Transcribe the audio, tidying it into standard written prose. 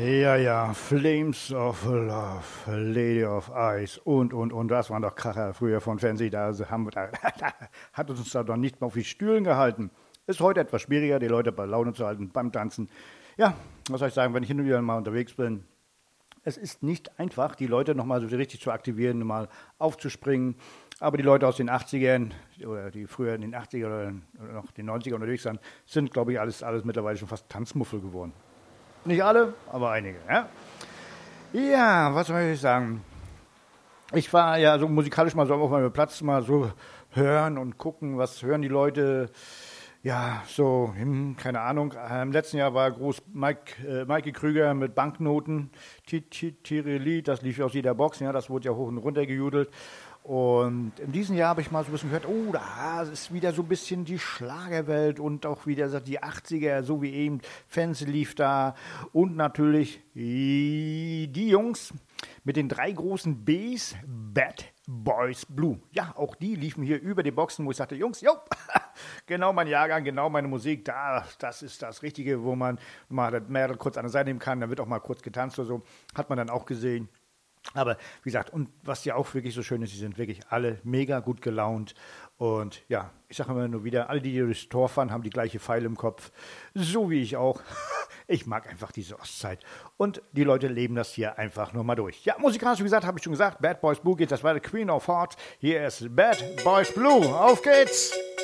Ja, ja, Flames of Love, Lady of Ice und. Das waren doch Kracher früher von Fernsehen. Da hat uns da doch nicht mal auf die Stühlen gehalten. Ist heute etwas schwieriger, die Leute bei Laune zu halten beim Tanzen. Ja, was soll ich sagen, wenn ich hin und wieder mal unterwegs bin. Es ist nicht einfach, die Leute nochmal so richtig zu aktivieren, mal aufzuspringen. Aber die Leute aus den 80ern oder die früher in den 80ern oder noch den 90ern unterwegs waren, sind, glaube ich, alles mittlerweile schon fast Tanzmuffel geworden. Nicht alle, aber einige. Ja, was soll ich sagen? Ich war ja so musikalisch mal so auf meinem Platz mal so hören und gucken, was hören die Leute. Ja, so, keine Ahnung. Im letzten Jahr war groß Maike Krüger mit Banknoten. Tirili, das lief ja aus jeder Box. Ja, das wurde ja hoch und runter gejudelt. Und in diesem Jahr habe ich mal so ein bisschen gehört, oh, da ist wieder so ein bisschen die Schlagerwelt und auch wieder die 80er, so wie eben, Fans lief da. Und natürlich die Jungs mit den 3 großen Bs, Bad Boys Blue. Ja, auch die liefen hier über die Boxen, wo ich sagte, Jungs, jo, genau mein Jahrgang, genau meine Musik, das ist das Richtige, wo man mal das Mädel kurz an der Seite nehmen kann, dann wird auch mal kurz getanzt oder so, hat man dann auch gesehen. Aber wie gesagt, und was ja auch wirklich so schön ist, sie sind wirklich alle mega gut gelaunt. Und ja, ich sage immer nur wieder, alle, die durchs Tor fahren, haben die gleiche Pfeile im Kopf. So wie ich auch. Ich mag einfach diese Ostzeit. Und die Leute leben das hier einfach nur mal durch. Ja, musikalisch, wie gesagt, habe ich schon gesagt, Bad Boys Blue geht das weiter. Queen of Hearts. Hier ist Bad Boys Blue. Auf geht's!